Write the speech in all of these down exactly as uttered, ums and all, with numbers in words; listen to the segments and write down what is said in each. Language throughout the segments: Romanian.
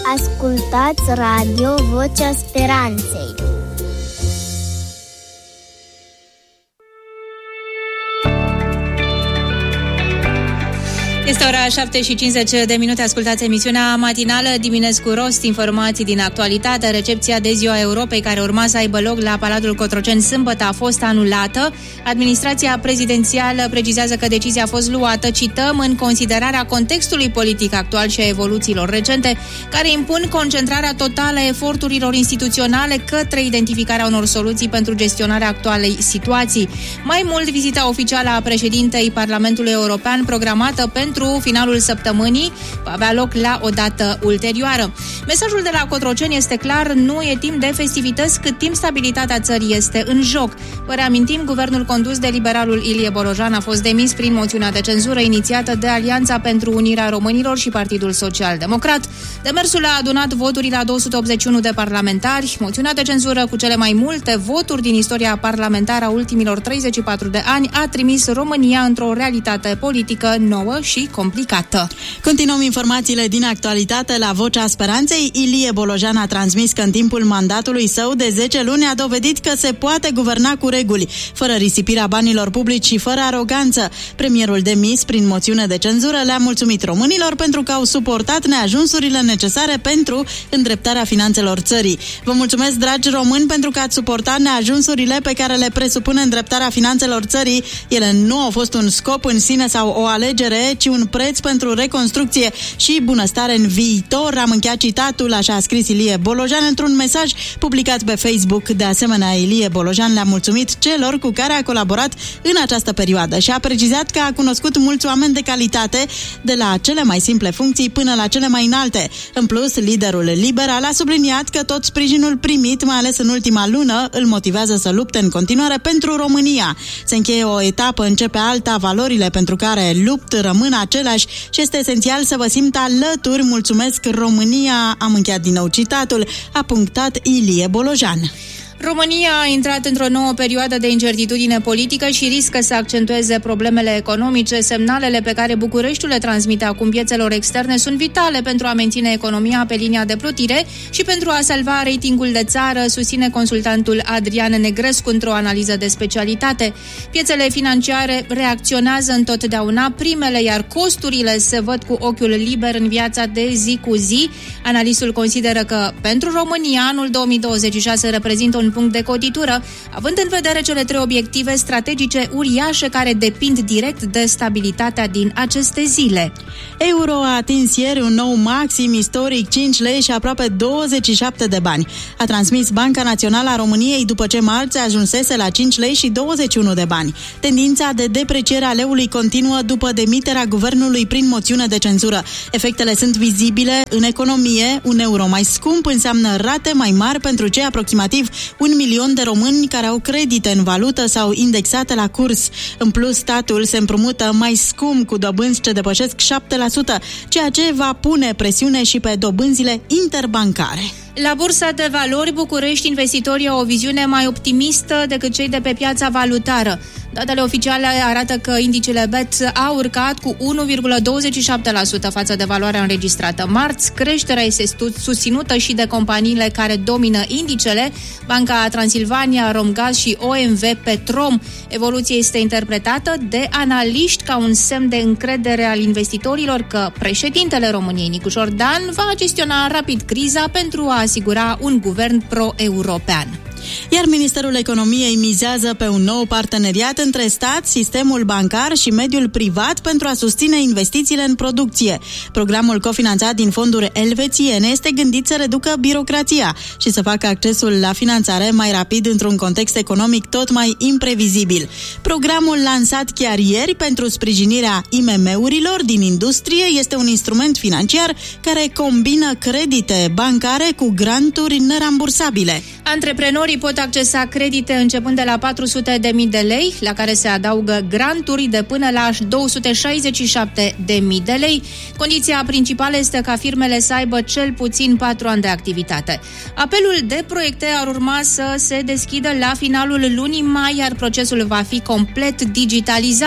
Ascultați Radio Vocea Speranței. Este ora șapte și cincizeci de minute, ascultați emisiunea matinală Diminescu Rost, informații din actualitate. Recepția de Ziua Europei, care urma să aibă loc la Palatul Cotroceni sâmbătă, a fost anulată. Administrația prezidențială precizează că decizia a fost luată, cităm, în considerarea contextului politic actual și a evoluțiilor recente, care impun concentrarea totală a eforturilor instituționale către identificarea unor soluții pentru gestionarea actualei situații. Mai mult, vizita oficială a președintei Parlamentului European, programată pentru Pentru finalul săptămânii, va avea loc la o dată ulterioară. Mesajul de la Cotroceni este clar, nu e timp de festivități cât timp stabilitatea țării este în joc. Vă reamintim, guvernul condus de liberalul Ilie Bolojan a fost demis prin moțiunea de cenzură inițiată de Alianța pentru Unirea Românilor și Partidul Social Democrat. Demersul a adunat voturi la două sute optzeci și unu de parlamentari. Moțiunea de cenzură cu cele mai multe voturi din istoria parlamentară a ultimilor treizeci și patru de ani a trimis România într-o realitate politică nouă și complicată. Continuăm informațiile din actualitate la Vocea Speranței. Ilie Bolojan a transmis că în timpul mandatului său de zece luni a dovedit că se poate guverna cu reguli, fără risipirea banilor publici și fără aroganță. Premierul demis prin moțiune de cenzură le-a mulțumit românilor pentru că au suportat neajunsurile necesare pentru îndreptarea finanțelor țării. Vă mulțumesc, dragi români, pentru că ați suportat neajunsurile pe care le presupune îndreptarea finanțelor țării. Ele nu au fost un scop în sine sau o alegere, ci un preț pentru reconstrucție și bunăstare în viitor. Am încheiat citatul, așa a scris Ilie Bolojan într-un mesaj publicat pe Facebook. De asemenea, Ilie Bolojan le-a mulțumit celor cu care a colaborat în această perioadă și a precizat că a cunoscut mulți oameni de calitate, de la cele mai simple funcții până la cele mai înalte. În plus, liderul liberal a subliniat că tot sprijinul primit, mai ales în ultima lună, îl motivează să lupte în continuare pentru România. Se încheie o etapă, începe alta, valorile pentru care lupt rămân același și este esențial să vă simt alături. Mulțumesc, România! Am încheiat din nou citatul, a punctat Ilie Bolojan. România a intrat într-o nouă perioadă de incertitudine politică și riscă să accentueze problemele economice. Semnalele pe care Bucureștiul le transmite acum piețelor externe sunt vitale pentru a menține economia pe linia de plutire și pentru a salva ratingul de țară, susține consultantul Adrian Negrescu într-o analiză de specialitate. Piețele financiare reacționează întotdeauna primele, iar costurile se văd cu ochiul liber în viața de zi cu zi. Analistul consideră că pentru România anul două mii douăzeci și șase reprezintă un punct de cotitură, având în vedere cele trei obiective strategice uriașe care depind direct de stabilitatea din aceste zile. Euro a atins ieri un nou maxim istoric, cinci lei și aproape douăzeci și șapte de bani. A transmis Banca Națională a României după ce marți ajunsese la cinci lei și douăzeci și unu de bani. Tendința de depreciere a leului continuă după demiterea guvernului prin moțiune de cenzură. Efectele sunt vizibile în economie. Un euro mai scump înseamnă rate mai mari pentru cei aproximativ un milion de români care au credite în valută sau indexate la curs. În plus, statul se împrumută mai scump cu dobânzi ce depășesc șapte la sută, ceea ce va pune presiune și pe dobânzile interbancare. La Bursa de Valori București, investitorii au o viziune mai optimistă decât cei de pe piața valutară. Datele oficiale arată că indicele B E T a urcat cu unu virgulă douăzeci și șapte la sută față de valoarea înregistrată marți. Creșterea este susținută și de companiile care domină indicele, Banca Transilvania, Romgaz și O M V Petrom. Evoluția este interpretată de analiști ca un semn de încredere al investitorilor că președintele României, Nicu Jordan, va gestiona rapid criza pentru a asigura un guvern pro-european. Iar Ministerul Economiei mizează pe un nou parteneriat între stat, sistemul bancar și mediul privat pentru a susține investițiile în producție. Programul cofinanțat din fonduri elvețiene este gândit să reducă birocrația și să facă accesul la finanțare mai rapid într-un context economic tot mai imprevizibil. Programul lansat chiar ieri pentru sprijinirea I M M-urilor din industrie este un instrument financiar care combină credite bancare cu granturi nerambursabile. Antreprenorii pot accesa credite începând de la patru sute de mii de lei, la care se adaugă granturi de până la două sute șaizeci și șapte de mii de lei. Condiția principală este ca firmele să aibă cel puțin patru ani de activitate. Apelul de proiecte ar urma să se deschidă la finalul lunii mai, iar procesul va fi complet digitalizat.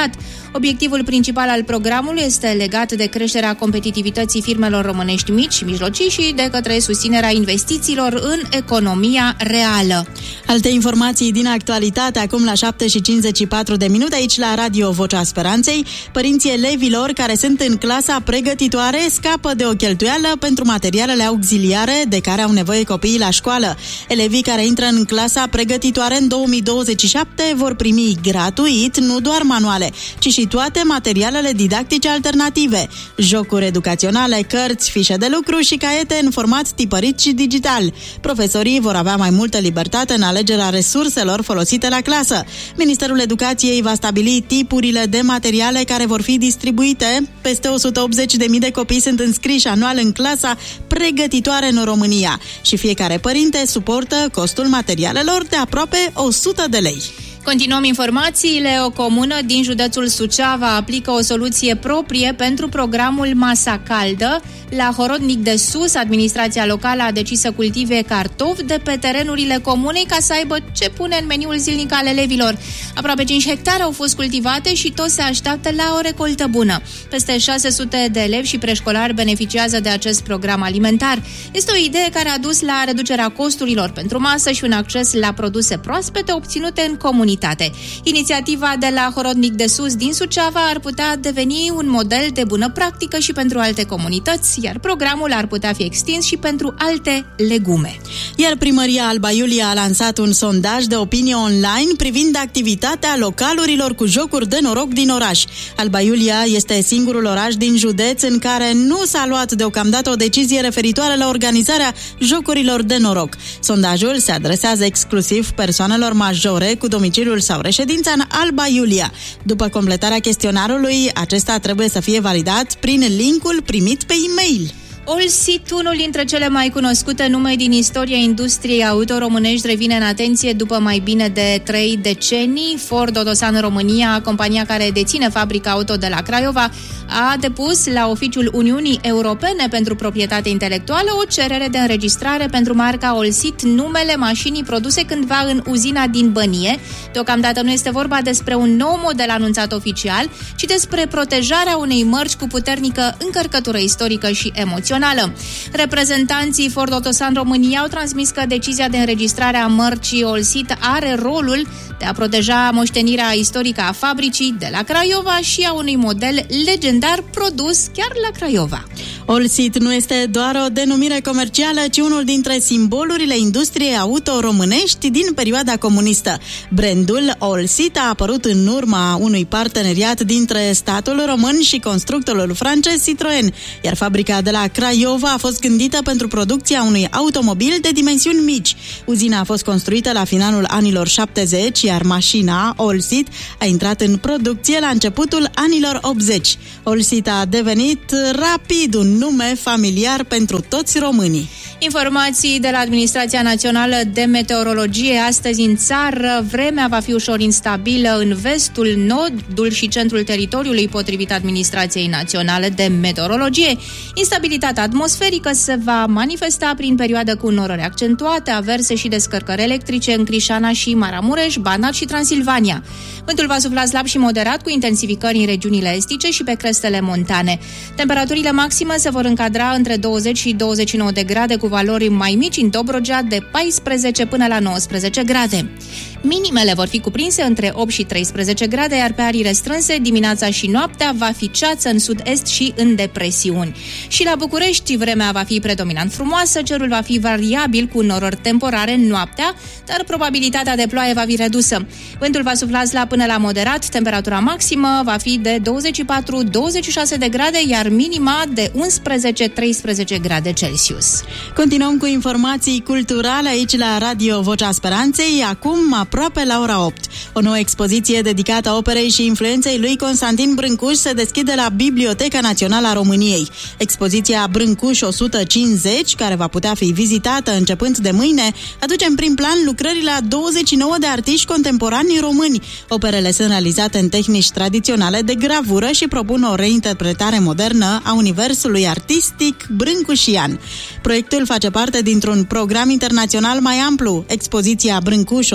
Obiectivul principal al programului este legat de creșterea competitivității firmelor românești mici și mijlocii și de către susținerea investițiilor în economia reală. Alte informații din actualitate acum la șapte și cincizeci și patru de minute aici la Radio Vocea Speranței. Părinții elevilor care sunt în clasa pregătitoare scapă de o cheltuială pentru materialele auxiliare de care au nevoie copiii la școală. Elevii care intră în clasa pregătitoare în două mii douăzeci și șapte vor primi gratuit nu doar manuale, ci și toate materialele didactice alternative, jocuri educaționale, cărți, fișe de lucru și caiete în format tipărit și digital. Profesorii vor avea mai multă libertate în alegerea resurselor folosite la clasă. Ministerul Educației va stabili tipurile de materiale care vor fi distribuite. Peste o sută optzeci de mii de copii sunt înscriși anual în clasa pregătitoare în România și fiecare părinte suportă costul materialelor de aproape o sută de lei. Continuăm informațiile. O comună din județul Suceava aplică o soluție proprie pentru programul Masa Caldă. La Horodnic de Sus, administrația locală a decis să cultive cartofi de pe terenurile comunei ca să aibă ce pune în meniul zilnic al elevilor. Aproape cinci hectare au fost cultivate și toți se așteaptă la o recoltă bună. Peste șase sute de elevi și preșcolari beneficiază de acest program alimentar. Este o idee care a dus la reducerea costurilor pentru masă și un acces la produse proaspete obținute în comunitate. Inițiativa de la Horodnic de Sus din Suceava ar putea deveni un model de bună practică și pentru alte comunități, iar programul ar putea fi extins și pentru alte legume. Iar primăria Alba Iulia a lansat un sondaj de opinie online privind activitatea localurilor cu jocuri de noroc din oraș. Alba Iulia este singurul oraș din județ în care nu s-a luat deocamdată o decizie referitoare la organizarea jocurilor de noroc. Sondajul se adresează exclusiv persoanelor majore cu domiciliul sau reședința în Alba Iulia. După completarea chestionarului, acesta trebuie să fie validat prin linkul primit pe e-mail. Allseat, unul dintre cele mai cunoscute nume din istoria industriei auto românești, revine în atenție după mai bine de trei decenii. Ford Otosan România, compania care deține fabrica auto de la Craiova, a depus la Oficiul Uniunii Europene pentru Proprietate Intelectuală o cerere de înregistrare pentru marca Allseat, numele mașinii produse cândva în uzina din Bănie. Deocamdată nu este vorba despre un nou model anunțat oficial, ci despre protejarea unei mărci cu puternică încărcătură istorică și emoțională. Reprezentanții Ford Otosan România au transmis că decizia de înregistrare a mărcii Allseat are rolul de a proteja moștenirea istorică a fabricii de la Craiova și a unui model legendar produs chiar la Craiova. Allseat nu este doar o denumire comercială, ci unul dintre simbolurile industriei auto românești din perioada comunistă. Brandul Allseat a apărut în urma unui parteneriat dintre statul român și constructorul francez Citroën, iar fabrica de la Craiova a fost gândită pentru producția unui automobil de dimensiuni mici. Uzina a fost construită la finalul anilor șaptezeci, iar mașina Allseat a intrat în producție la începutul anilor optzeci. Allseat a devenit rapid un nume familiar pentru toți românii. Informații de la Administrația Națională de Meteorologie. Astăzi în țară vremea va fi ușor instabilă în vestul, nordul și centrul teritoriului, potrivit Administrației Naționale de Meteorologie. Instabilitatea atmosferică se va manifesta prin perioadă cu norări accentuate, averse și descărcări electrice în Crișana și Maramureș, Banat și Transilvania. Vântul va sufla slab și moderat, cu intensificări în regiunile estice și pe crestele montane. Temperaturile maxime se vor încadra între douăzeci și douăzeci și nouă de grade, cu valori mai mici în Dobrogea de paisprezece până la nouăsprezece grade. Minimele vor fi cuprinse între opt și treisprezece grade, iar pe arii restrânse, dimineața și noaptea va fi ceață în sud-est și în depresiuni. Și la București vremea va fi predominant frumoasă, cerul va fi variabil cu norări temporare noaptea, dar probabilitatea de ploaie va fi redusă. Vântul va sufla slab până la moderat, temperatura maximă va fi de douăzeci și patru - douăzeci și șase de grade, iar minima de unsprezece - treisprezece grade Celsius. Continuăm cu informații culturale aici la Radio Vocea Speranței, acum aproape la ora opt. O nouă expoziție dedicată operei și influenței lui Constantin Brâncuș se deschide la Biblioteca Națională a României. Expoziția Brâncuș o sută cincizeci, care va putea fi vizitată începând de mâine, aduce în prim plan lucrările a douăzeci și nouă de artiști contemporani români. Operele sunt realizate în tehnici tradiționale de gravură și propun o reinterpretare modernă a universului artistic brâncușian. Proiectul face parte dintr-un program internațional mai amplu. Expoziția Brâncuș o sută cincizeci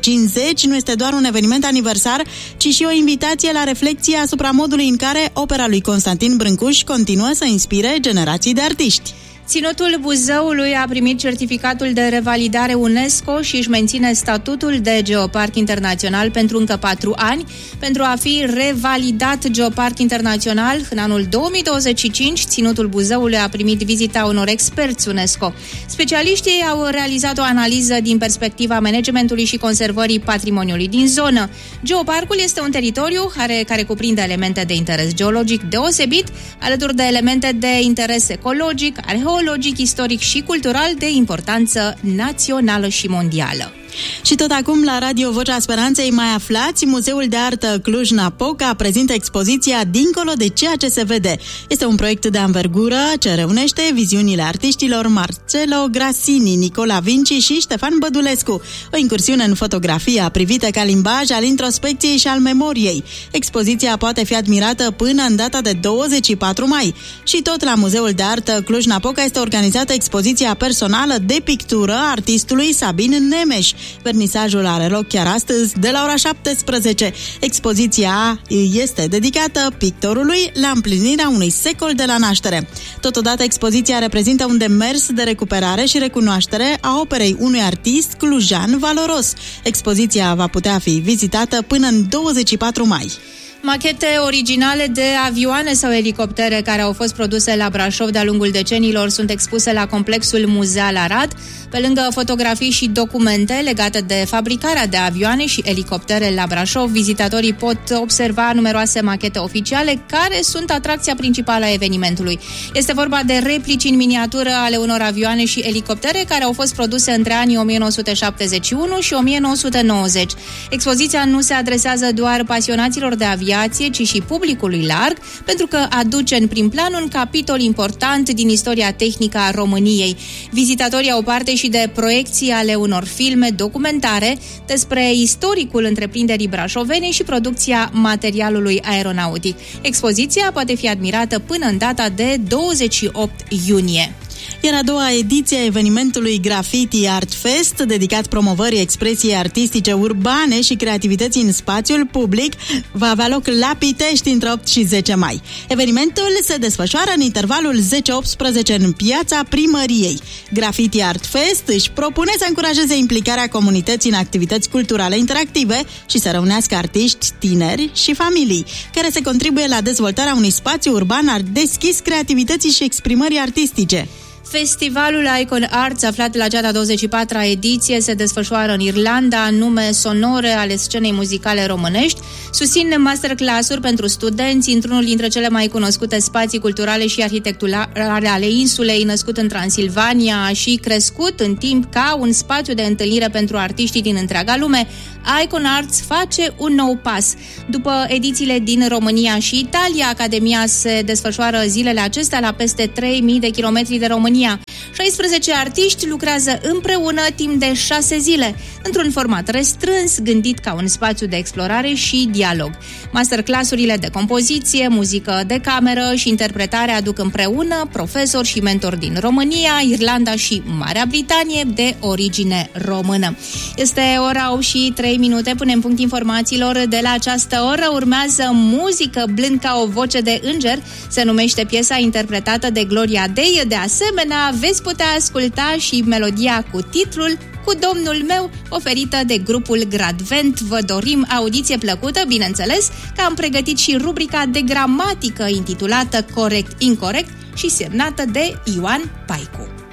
cincizeci nu este doar un eveniment aniversar, ci și o invitație la reflecție asupra modului în care opera lui Constantin Brâncuș continuă să inspire generații de artiști. Ținutul Buzăului a primit certificatul de revalidare UNESCO și își menține statutul de geoparc internațional pentru încă patru ani, pentru a fi revalidat geoparc internațional. În anul două mii douăzeci și cinci, Ținutul Buzăului a primit vizita unor experți UNESCO. Specialiștii au realizat o analiză din perspectiva managementului și conservării patrimoniului din zonă. Geoparcul este un teritoriu care, care cuprinde elemente de interes geologic deosebit, alături de elemente de interes ecologic, arheologic, logic, istoric și cultural de importanță națională și mondială. Și tot acum, la Radio Vocea Speranței, mai aflați, Muzeul de Artă Cluj-Napoca prezintă expoziția Dincolo de ceea ce se vede. Este un proiect de anvergură ce reunește viziunile artiștilor Marcello Grassini, Nicola Vinci și Ștefan Bădulescu. O incursiune în fotografia privită ca limbaj al introspecției și al memoriei. Expoziția poate fi admirată până în data de douăzeci și patru mai. Și tot la Muzeul de Artă Cluj-Napoca este organizată expoziția personală de pictură a artistului Sabin Nemes. Vernisajul are loc chiar astăzi de la ora șaptesprezece. Expoziția este dedicată pictorului la împlinirea unui secol de la naștere. Totodată, expoziția reprezintă un demers de recuperare și recunoaștere a operei unui artist clujan valoros. Expoziția va putea fi vizitată până în douăzeci și patru mai. Machete originale de avioane sau elicoptere care au fost produse la Brașov de-a lungul deceniilor sunt expuse la complexul muzeal Arad. Pe lângă fotografii și documente legate de fabricarea de avioane și elicoptere la Brașov, vizitatorii pot observa numeroase machete oficiale care sunt atracția principală a evenimentului. Este vorba de replici în miniatură ale unor avioane și elicoptere care au fost produse între anii o mie nouă sute șaptezeci și unu și o mie nouă sute nouăzeci. Expoziția nu se adresează doar pasionaților de aviație, ci și publicului larg, pentru că aduce în prim plan un capitol important din istoria tehnică a României. Vizitatorii au parte și de proiecții ale unor filme documentare despre istoricul întreprinderii brașovene și producția materialului aeronautic. Expoziția poate fi admirată până în data de douăzeci și opt iunie. Iar a doua ediție a evenimentului Graffiti Art Fest, dedicat promovării expresiei artistice urbane și creativității în spațiul public, va avea loc la Pitești între opt și zece mai. Evenimentul se desfășoară în intervalul zece optsprezece în piața Primăriei. Graffiti Art Fest își propune să încurajeze implicarea comunității în activități culturale interactive și să reunească artiști, tineri și familii, care se contribuie la dezvoltarea unui spațiu urban deschis creativității și exprimării artistice. Festivalul Icon Arts, aflat la cea de-a douăzeci și patra ediție, se desfășoară în Irlanda, nume sonore ale scenei muzicale românești. Susține masterclass-uri pentru studenți într-unul dintre cele mai cunoscute spații culturale și arhitecturale ale insulei, născut în Transilvania și crescut în timp ca un spațiu de întâlnire pentru artiștii din întreaga lume. Icon Arts face un nou pas. După edițiile din România și Italia, Academia se desfășoară zilele acestea la peste trei mii de kilometri de România. șaisprezece artiști lucrează împreună timp de șase zile, într-un format restrâns, gândit ca un spațiu de explorare și dialog. Masterclass-urile de compoziție, muzică de cameră și interpretare aduc împreună profesori și mentori din România, Irlanda și Marea Britanie de origine română. Este ora opt și trei minute, punem punct informațiilor de la această oră. Urmează muzică blând ca o voce de înger, se numește piesa interpretată de Gloria Dei. De asemenea, veți putea asculta și melodia cu titlul Cu Domnul meu, oferită de grupul Gradvent. Vă dorim audiție plăcută, bineînțeles că am pregătit și rubrica de gramatică intitulată Corect-Incorect și semnată de Ioan Paicu.